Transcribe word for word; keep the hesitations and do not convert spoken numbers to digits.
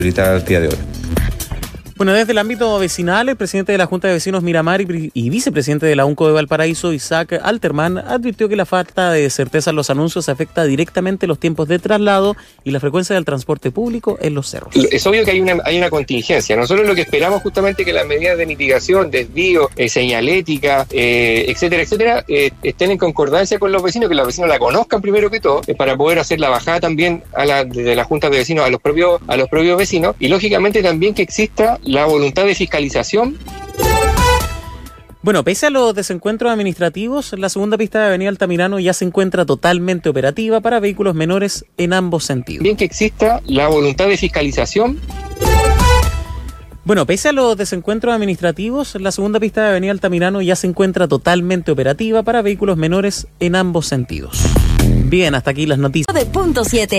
ahorita al día de hoy. Bueno, desde el ámbito vecinal, el presidente de la Junta de Vecinos Miramar y, y vicepresidente de la UNCO de Valparaíso, Isaac Alterman, advirtió que la falta de certeza en los anuncios afecta directamente los tiempos de traslado y la frecuencia del transporte público en los cerros. Es obvio que hay una, hay una contingencia. Nosotros lo que esperamos justamente que las medidas de mitigación, desvío, eh, señalética, eh, etcétera, etcétera, eh, estén en concordancia con los vecinos, que los vecinos la conozcan primero que todo, eh, para poder hacer la bajada también a la, desde la Junta de Vecinos a los propios, a los propios vecinos, y lógicamente también que exista la voluntad de fiscalización. Bueno, pese a los desencuentros administrativos, la segunda pista de Avenida Altamirano ya se encuentra totalmente operativa para vehículos menores en ambos sentidos. Bien que exista la voluntad de fiscalización. Bueno, pese a los desencuentros administrativos, la segunda pista de Avenida Altamirano ya se encuentra totalmente operativa para vehículos menores en ambos sentidos. Bien, hasta aquí las noticias. De punto siete.